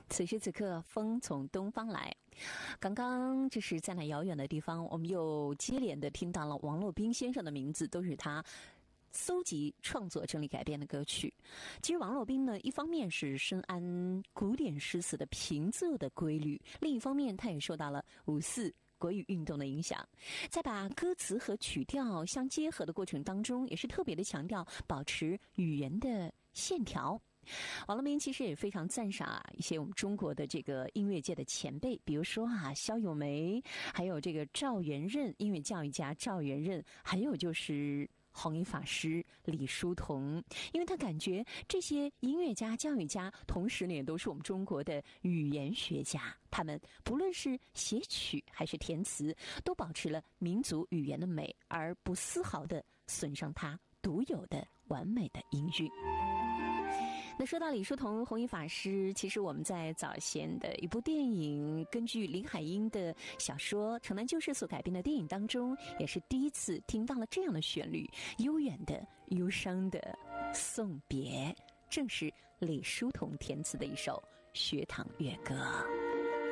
此时此刻，风从东方来。刚刚这是在那遥远的地方，我们又接连的听到了王洛宾先生的名字，都是他搜集、创作、整理、改编的歌曲。其实王洛宾呢，一方面是深谙古典诗词的平仄的规律，另一方面他也受到了5·4国语运动的影响，在把歌词和曲调相结合的过程当中，也是特别的强调保持语言的线条。王洛宾其实也非常赞赏一些我们中国的这个音乐界的前辈，比如说萧友梅，还有这个赵元任，音乐教育家赵元任，还有就是弘一法师李叔同。因为他感觉这些音乐家、教育家，同时呢也都是我们中国的语言学家，他们不论是写曲还是填词，都保持了民族语言的美，而不丝毫的损伤它独有的完美的音韵。那说到李叔同、弘一法师，其实我们在早先的一部电影，根据林海音的小说《城南旧事》所改编的电影当中，也是第一次听到了这样的旋律，悠远的、忧伤的送别，正是李叔同填词的一首学堂乐歌。